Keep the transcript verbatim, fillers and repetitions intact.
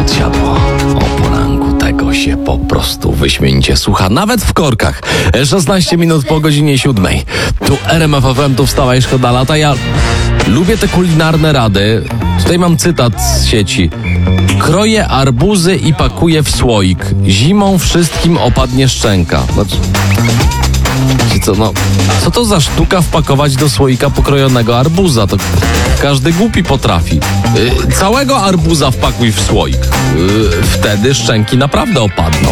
zjadło. O poranku tego się po prostu wyśmienicie słucha, nawet w korkach. szesnaście minut po godzinie siódmej. Tu R M F F M, tu wstała i szkoda lata. Ja lubię te kulinarne rady. Tutaj mam cytat z sieci. Kroję arbuzy i pakuję w słoik. Zimą wszystkim opadnie szczęka. Znaczy, co, no, co to za sztuka wpakować do słoika pokrojonego arbuza? To każdy głupi potrafi. Yy, całego arbuza wpakuj w słoik. Yy, wtedy szczęki naprawdę opadną.